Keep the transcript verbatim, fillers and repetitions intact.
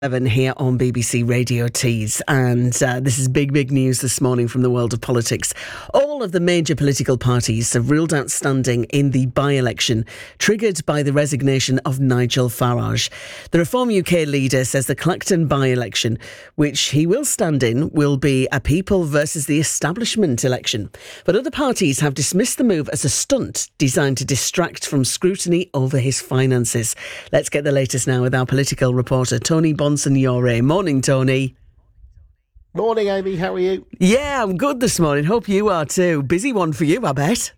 Evan here on B B C Radio Tees, and uh, this is big, big news this morning from the world of politics. All of the major political parties have ruled out standing in the by-election triggered by the resignation of Nigel Farage. The Reform U K leader says the Clacton by-election, which he will stand in, will be a people versus the establishment election. But other parties have dismissed the move as a stunt designed to distract from scrutiny over his finances. Let's get the latest now with our political reporter, Tony Bonson. Morning, Tony. Morning, Amy. How are you? Yeah, I'm good this morning. Hope you are too. Busy one for you, I bet.